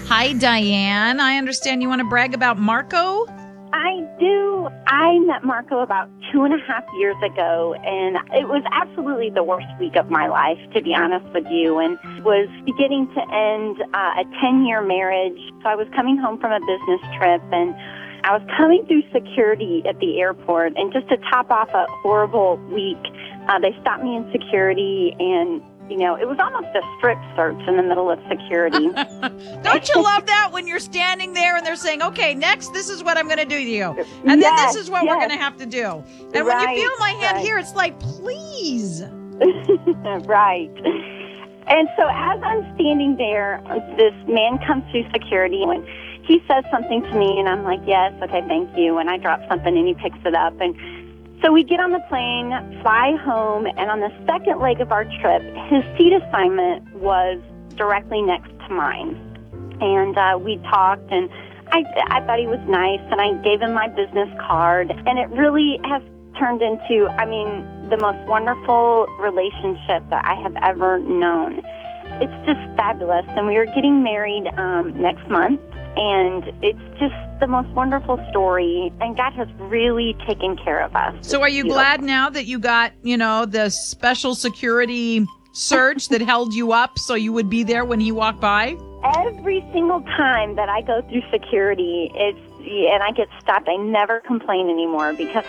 Hi, Diane. I understand you want to brag about Marco? I do. I met Marco about 2.5 years ago, and it was absolutely the worst week of my life, to be honest with you, and was beginning to end a 10-year marriage. So I was coming home from a business trip, and I was coming through security at the airport, and just to top off a horrible week, they stopped me in security, and it was almost a strip search in the middle of security. Don't you love that when you're standing there and they're saying, okay, next, this is what I'm going to do to you. And then this is what we're going to have to do. And when you feel my hand here, it's like, please. Right. And so as I'm standing there, this man comes through security and he says something to me and I'm like, yes, okay, thank you. And I drop something and he picks it up. And so we get on the plane, fly home, and on the second leg of our trip, his seat assignment was directly next to mine. And we talked, and I thought he was nice, and I gave him my business card. And it really has turned into, the most wonderful relationship that I have ever known. It's just fabulous. And we are getting married next month. And it's just the most wonderful story, and God has really taken care of us. So are you glad now that you got, the special security search that held you up so you would be there when he walked by? Every single time that I go through security, and I get stopped, I never complain anymore because